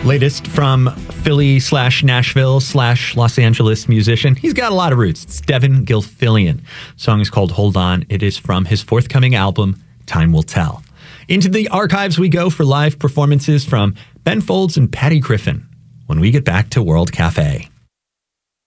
Latest from Philly/Nashville/Los Angeles musician. He's got a lot of roots. It's Devin Gilfillian. The song is called Hold On. It is from his forthcoming album, Time Will Tell. Into the archives we go for live performances from Ben Folds and Patty Griffin when we get back to World Cafe.